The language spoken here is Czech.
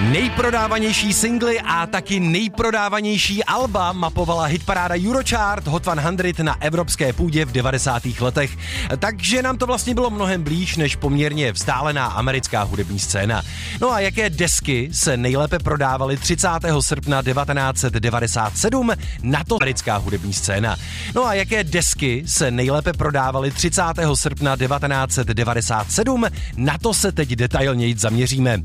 Nejprodávanější singly a taky nejprodávanější alba mapovala hitparáda Eurochart Hot 100 na evropské půdě v 90. letech. Takže nám to vlastně bylo mnohem blíž než poměrně vzdálená americká hudební scéna. No a jaké desky se nejlépe prodávaly 30. srpna 1997? Na to americká hudební scéna. No a jaké desky se nejlépe prodávaly 30. srpna 1997? Na to se teď detailněji zaměříme.